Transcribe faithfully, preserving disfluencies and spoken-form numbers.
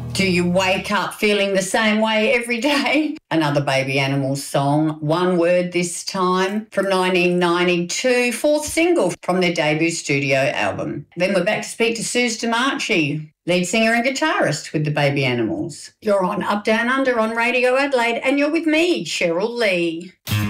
Do you wake up feeling the same way every day? Another Baby Animals song, One Word this time, from nineteen ninety-two, fourth single from their debut studio album. Then we're back to speak to Suze DeMarchi, lead singer and guitarist with the Baby Animals. You're on Up Down Under on Radio Adelaide, and you're with me, Cheryl Lee.